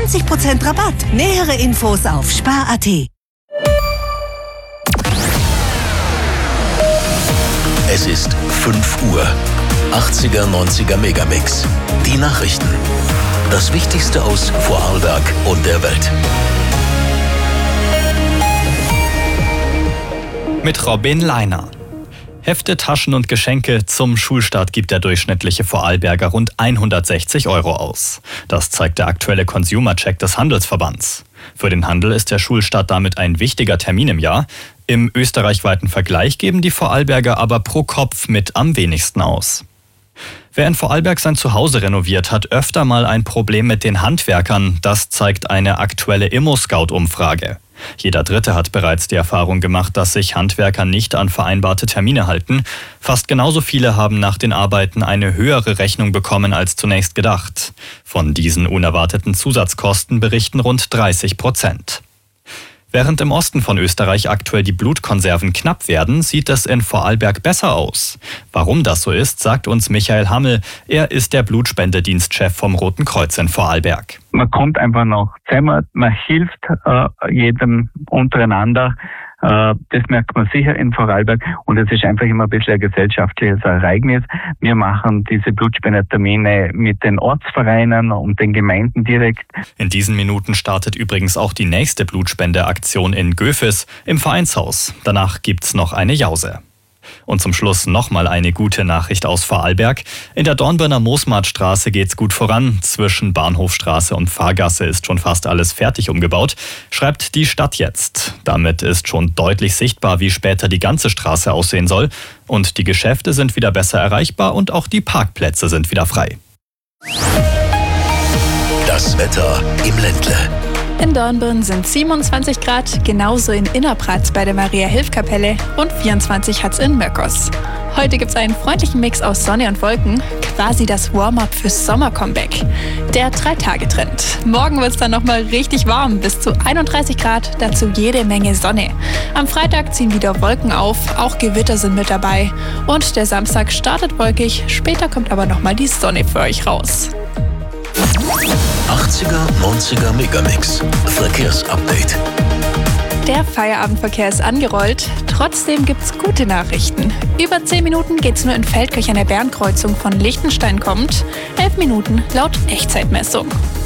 20% Rabatt. Nähere Infos auf spar.at. Es ist 5 Uhr. 80er, 90er Megamix. Die Nachrichten. Das Wichtigste aus Vorarlberg und der Welt. Mit Robin Leiner. Hefte, Taschen und Geschenke zum Schulstart gibt der durchschnittliche Vorarlberger rund 160 € aus. Das zeigt der aktuelle Consumer-Check des Handelsverbands. Für den Handel ist der Schulstart damit ein wichtiger Termin im Jahr. Im österreichweiten Vergleich geben die Vorarlberger aber pro Kopf mit am wenigsten aus. Wer in Vorarlberg sein Zuhause renoviert, hat öfter mal ein Problem mit den Handwerkern. Das zeigt eine aktuelle Immo-Scout-Umfrage. Jeder Dritte hat bereits die Erfahrung gemacht, dass sich Handwerker nicht an vereinbarte Termine halten. Fast genauso viele haben nach den Arbeiten eine höhere Rechnung bekommen als zunächst gedacht. Von diesen unerwarteten Zusatzkosten berichten rund 30%. Während im Osten von Österreich aktuell die Blutkonserven knapp werden, sieht es in Vorarlberg besser aus. Warum das so ist, sagt uns Michael Hammel. Er ist der Blutspendedienstchef vom Roten Kreuz in Vorarlberg. Man kommt einfach noch zusammen, man hilft jedem untereinander. Das merkt man sicher in Vorarlberg und es ist einfach immer ein bisschen ein gesellschaftliches Ereignis. Wir machen diese Blutspendertermine mit den Ortsvereinen und den Gemeinden direkt. In diesen Minuten startet übrigens auch die nächste Blutspendeaktion in Göfis im Vereinshaus. Danach gibt's noch eine Jause. Und zum Schluss nochmal eine gute Nachricht aus Vorarlberg. In der Dornbirner Moosmartstraße geht's gut voran. Zwischen Bahnhofstraße und Fahrgasse ist schon fast alles fertig umgebaut, schreibt die Stadt jetzt. Damit ist schon deutlich sichtbar, wie später die ganze Straße aussehen soll. Und die Geschäfte sind wieder besser erreichbar und auch die Parkplätze sind wieder frei. Das Wetter im Ländle. In Dornbirn sind 27 Grad, genauso in Innerpratz bei der Maria-Hilf-Kapelle und 24 hat's in Möckers. Heute gibt's einen freundlichen Mix aus Sonne und Wolken, quasi das Warm-up fürs Sommer-Comeback. Der 3-Tage-Trend. Morgen wird's dann nochmal richtig warm, bis zu 31 Grad, dazu jede Menge Sonne. Am Freitag ziehen wieder Wolken auf, auch Gewitter sind mit dabei. Und der Samstag startet wolkig, später kommt aber nochmal die Sonne für euch raus. 80er, 90er Megamix. Verkehrsupdate. Der Feierabendverkehr ist angerollt, trotzdem gibt's gute Nachrichten. Über 10 Minuten geht's nur in Feldkirch an der Bernkreuzung von Liechtenstein kommend, 11 Minuten laut Echtzeitmessung.